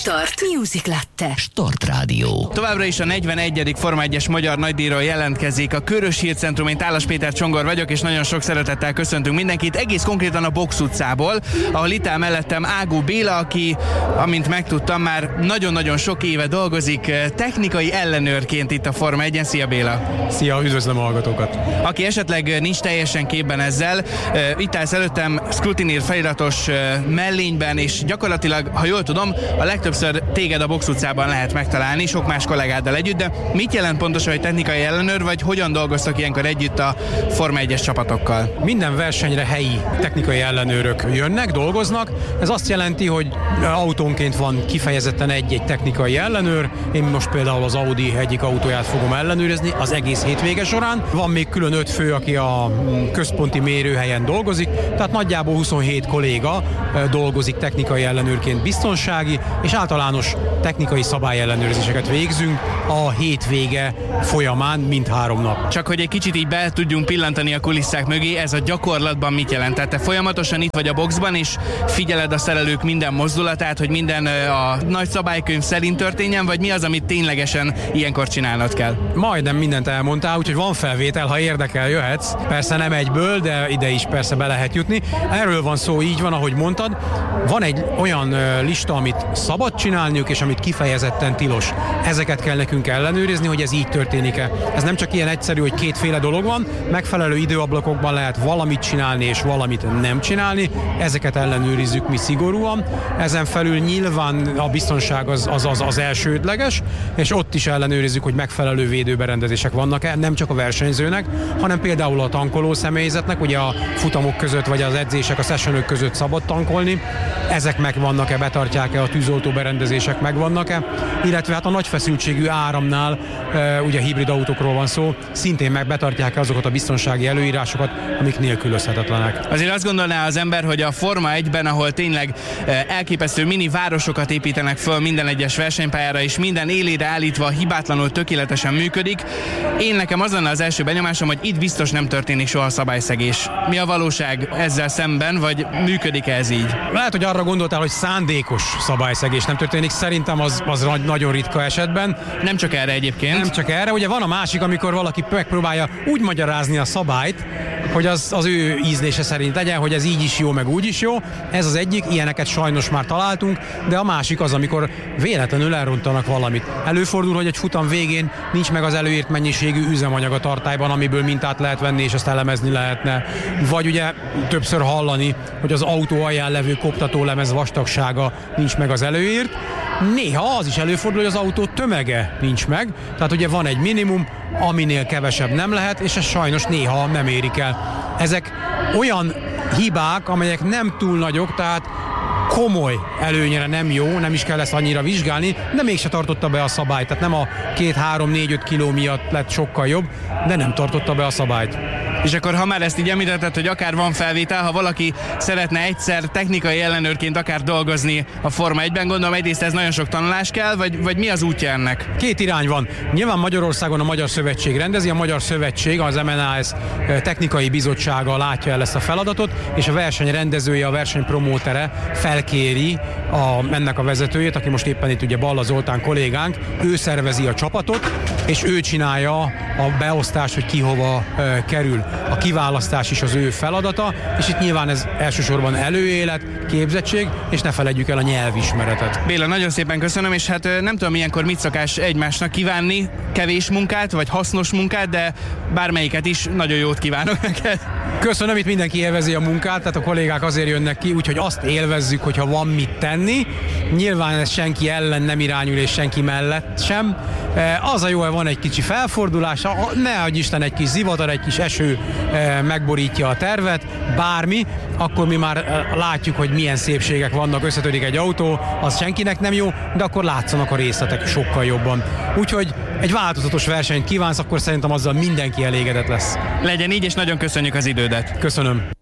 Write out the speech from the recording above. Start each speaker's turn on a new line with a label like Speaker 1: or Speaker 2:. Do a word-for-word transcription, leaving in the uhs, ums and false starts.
Speaker 1: Start. Music Latte.
Speaker 2: Start Rádió.
Speaker 3: Továbbra is a negyvenegyedik Forma egyes magyar nagydíjról jelentkezik a Körös Hírcentrum. Én Tálas Péter Csongor vagyok, és nagyon sok szeretettel köszöntünk mindenkit, egész konkrétan a Box utcából, ahol itt áll mellettem Ágó Béla, aki, amint megtudtam, már nagyon-nagyon sok éve dolgozik technikai ellenőrként itt a Forma egyen. Szia Béla!
Speaker 4: Szia, üdvözlöm a hallgatókat!
Speaker 3: Aki esetleg nincs teljesen képben ezzel, itt állsz előttem Scrutineer feliratos mellényben, és gyakorlatilag, ha jól tudom, a legtöbbször téged a Box utcában lehet megtalálni, sok más kollégáddal együtt, de mit jelent pontosan, hogy technikai ellenőr, vagy hogyan dolgoztok ilyenkor együtt a Forma egyes csapatokkal?
Speaker 4: Minden versenyre helyi technikai ellenőrök jönnek, dolgoznak. Ez azt jelenti, hogy autónként van kifejezetten egy-egy technikai ellenőr. Én most például az Audi egyik autóját fogom ellenőrizni az egész hétvége során. Van még külön öt fő, aki a központi mérőhelyen dolgozik, tehát nagyjából huszonhét kolléga dolgozik technikai ellenőrként, biztonsági és általános technikai szabályellenőrzéseket végzünk a hétvége folyamán mindhárom nap.
Speaker 3: Csak hogy egy kicsit így be tudjunk pillantani a kulisszák mögé, ez a gyakorlatban mit jelent? Tehát te folyamatosan itt vagy a boxban, és figyeled a szerelők minden mozdulatát, hogy minden a nagy szabálykönyv szerint történjen, vagy mi az, amit ténylegesen ilyenkor csinálnod kell?
Speaker 4: Majdnem mindent elmondtál, úgyhogy van felvétel, ha érdekel, jöhetsz. Persze nem egyből, de ide is persze be lehet jutni. Erről van szó, így van, ahogy mondtad. Van egy olyan lista, amit szabad csinálniuk, és amit kifejezetten tilos. Ezeket kell nekünk ellenőrizni, hogy ez így történik-e. Ez nem csak ilyen egyszerű, hogy kétféle dolog van, megfelelő időablakokban lehet valamit csinálni és valamit nem csinálni. Ezeket ellenőrizzük mi szigorúan. Ezen felül nyilván a biztonság az, az, az, az elsődleges, és ott is ellenőrizzük, hogy megfelelő védőberendezések vannak-e, nem csak a versenyzőnek, hanem például a tankoló személyzetnek, ugye a futamok között vagy az edzések, a sessionök között szabad tankolni. Ezek megvannak-e, betartják-e, a tűzoltó berendezések megvannak-e, illetve hát a nagy feszültségű áramnál, e, ugye hibrid autókról van szó, szintén meg betartják-e azokat a biztonsági előírásokat, amik nélkülözhetetlenek.
Speaker 3: Azért azt gondolná az ember, hogy a Forma egyben, ahol tényleg elképesztő mini városokat építenek föl minden egyes versenypályára, és minden élére állítva hibátlanul tökéletesen működik, én nekem az lenne az első benyomásom, hogy itt biztos nem történik soha szabályszegés. Mi a valóság ezzel szemben, vagy működik ez így?
Speaker 4: Lehet, hogy arra gondoltál, hogy szándékos szabályszegés nem történik, szerintem az, az nagyon ritka esetben.
Speaker 3: Nem csak erre egyébként.
Speaker 4: Nem csak erre, ugye van a másik, amikor valaki megpróbálja úgy magyarázni a szabályt, hogy az, az ő ízlése szerint legyen, hogy ez így is jó, meg úgy is jó. Ez az egyik, ilyeneket sajnos már találtunk, de a másik az, amikor véletlenül elrontanak valamit. Előfordul, hogy egy futam végén nincs meg az előírt mennyiségű üzemanyag a tartályban, amiből mintát lehet venni, és azt elemezni lehetne. Vagy ugye többször hallani, hogy az autó alján levő koptatólemez vastagsága nincs meg az előírt. Néha az is előfordul, hogy az autó tömege nincs meg, tehát ugye van egy minimum, aminél kevesebb nem lehet, és ez sajnos néha nem érik el. Ezek olyan hibák, amelyek nem túl nagyok, tehát komoly előnyre nem jó, nem is kell ezt annyira vizsgálni, de mégse tartotta be a szabályt. Tehát nem a két, három, négy, öt kiló miatt lett sokkal jobb, de nem tartotta be a szabályt.
Speaker 3: És akkor, ha már ezt így említetted, hogy akár van felvétel, ha valaki szeretne egyszer technikai ellenőrként akár dolgozni a Forma egyben, gondolom egyrészt ez nagyon sok tanulás kell, vagy, vagy mi az útja ennek?
Speaker 4: Két irány van. Nyilván Magyarországon a Magyar Szövetség rendezi, a Magyar Szövetség, az em en á es technikai bizottsága látja el ezt a feladatot, és a verseny rendezője, a verseny promótere felkéri a, ennek a vezetőjét, aki most éppen itt ugye Balla Zoltán kollégánk, ő szervezi a csapatot, és ő csinálja a beosztást, hogy ki hova e, kerül. A kiválasztás is az ő feladata, és itt nyilván ez elsősorban előélet, képzettség, és ne feledjük el a nyelvismeretet.
Speaker 3: Béla, nagyon szépen köszönöm, és hát nem tudom ilyenkor mit szokás egymásnak kívánni, kevés munkát, vagy hasznos munkát, de bármelyiket is nagyon jót kívánok neked.
Speaker 4: Köszönöm, itt mindenki élvezi a munkát, tehát a kollégák azért jönnek ki, úgyhogy azt élvezzük, hogyha van mit tenni. Nyilván ez senki ellen nem irányul, és senki mellett sem. Az a jó, hogy van egy kicsi felfordulás, ne adj Isten, egy kis zivatar, egy kis eső megborítja a tervet, bármi, akkor mi már látjuk, hogy milyen szépségek vannak, összetörik egy autó, az senkinek nem jó, de akkor látszanak a részletek sokkal jobban. Úgyhogy egy változatos versenyt kívánsz, akkor szerintem azzal mindenki elégedett lesz.
Speaker 3: Legyen így, és nagyon köszönjük az idődet.
Speaker 4: Köszönöm.